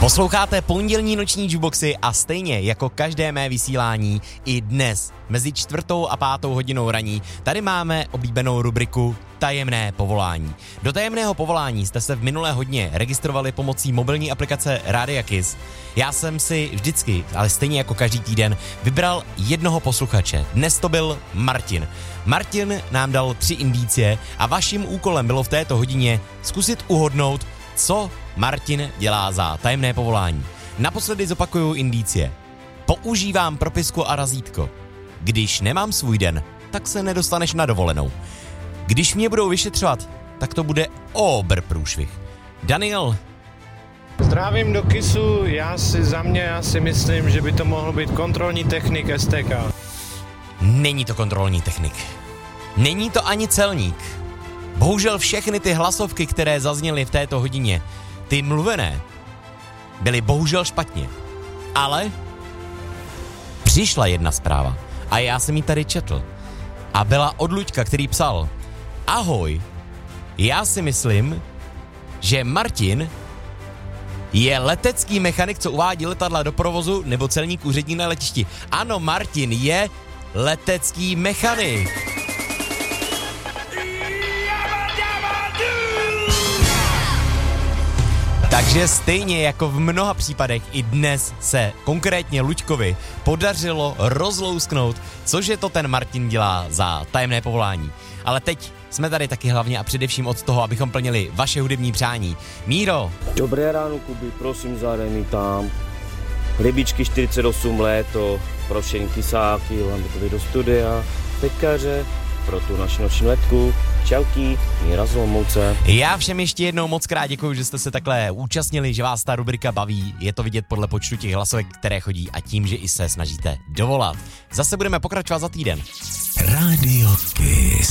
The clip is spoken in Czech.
Posloucháte pondělní noční jukeboxy a stejně jako každé mé vysílání i dnes mezi 4. a 5. hodinou raní tady máme oblíbenou rubriku Tajemné povolání. Do tajemného povolání jste se v minulé hodině registrovali pomocí mobilní aplikace Rádia Kiss. Já jsem si vždycky, ale stejně jako každý týden, vybral jednoho posluchače. Dnes to byl Martin. Martin nám dal 3 indicie a vaším úkolem bylo v této hodině zkusit uhodnout, co Martin dělá za tajemné povolání. Naposledy zopakuju indicie. Používám propisku a razítko. Když nemám svůj den, tak se nedostaneš na dovolenou. Když mě budou vyšetřovat, tak to bude průšvih. Daniel. Zdravím do KISu, já si myslím, že by to mohl být kontrolní technik STK. Není to kontrolní technik. Není to ani celník. Bohužel všechny ty hlasovky, které zazněly v této hodině, ty mluvené, byly bohužel špatně. Ale přišla jedna zpráva a já jsem ji tady četl. A byla od Luďka, který psal: Ahoj, já si myslím, že Martin je letecký mechanik, co uvádí letadla do provozu, nebo celník úřední na letišti. Ano, Martin je letecký mechanik. Takže stejně jako v mnoha případech i dnes se konkrétně Luďkovi podařilo rozlousknout, cože to ten Martin dělá za tajemné povolání. Ale teď jsme tady taky hlavně a především od toho, abychom plnili vaše hudební přání. Míro. Dobré ráno, Kuby, prosím, zahraj mi tam Rybičky 48 léto, pro všechny kysáky, lambitově do studia, pekaře, pro tu naši noční letku. Čauky, Míra z Olomouce. Já všem ještě jednou moc krát děkuju, že jste se takhle účastnili, že vás ta rubrika baví. Je to vidět podle počtu těch hlasovek, které chodí a tím, že i se snažíte dovolat. Zase budeme pokračovat za týden. Radio Kiss.